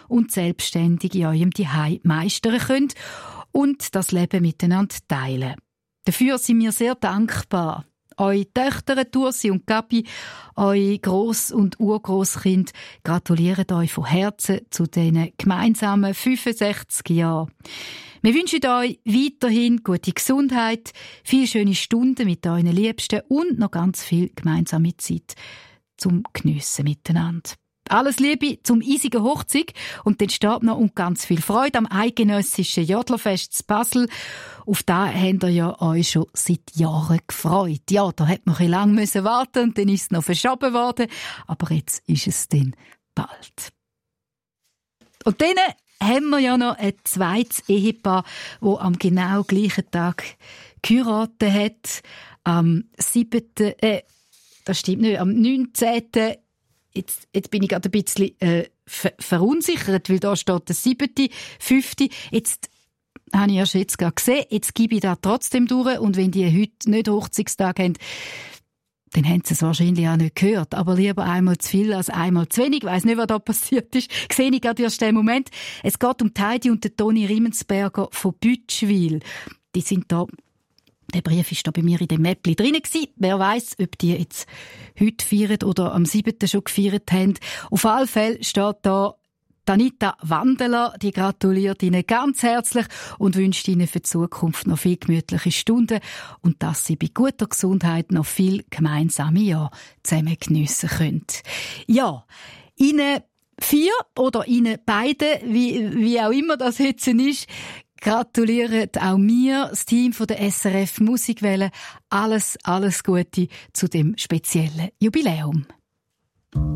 und selbstständig in eurem Zuhause meistern könnt und das Leben miteinander teilen. Dafür sind wir sehr dankbar. Eure Töchter, Tursi und Gabi, eure Gross- und Urgroßkind gratulieren euch von Herzen zu diesen gemeinsamen 65 Jahren. Wir wünschen euch weiterhin gute Gesundheit, viele schöne Stunden mit euren Liebsten und noch ganz viel gemeinsame Zeit zum Geniessen miteinander. Alles Liebe zum eisigen Hochzeit und dann steht noch und ganz viel Freude am eidgenössischen Jodlerfest zu Basel. Auf das habt ihr ja euch schon seit Jahren gefreut. Ja, da hat man ein bisschen lang warten und dann ist es noch verschoben worden. Aber jetzt ist es dann bald. Und dann haben wir ja noch ein zweites Ehepaar, das am genau gleichen Tag geheiratet hat. Am 7. Das stimmt nicht, am 19. Jetzt bin ich gerade ein bisschen verunsichert, weil da steht der 7., 5. Jetzt habe ich erst jetzt gerade gesehen, jetzt gebe ich das trotzdem durch und wenn die heute nicht Hochzeitstag haben, dann haben sie es wahrscheinlich auch nicht gehört. Aber lieber einmal zu viel als einmal zu wenig. Ich weiss nicht, was da passiert ist. Sehe ich gerade erst den Moment. Es geht um Heidi und den Toni Riemensberger von Bütschwil. Die sind da. Der Brief war da bei mir in dem Mäppli drin. Wer weiss, ob die jetzt heute feiern oder am 7. schon gefeiert haben. Auf alle Fälle steht da Anita Wandeler, die gratuliert Ihnen ganz herzlich und wünscht Ihnen für die Zukunft noch viele gemütliche Stunden und dass Sie bei guter Gesundheit noch viel gemeinsame Jahre zusammen geniessen können. Ja, Ihnen 4 oder Ihnen beide, wie auch immer das heute ist, gratulieren auch mir, das Team von der SRF Musikwelle, alles Gute zu dem speziellen Jubiläum.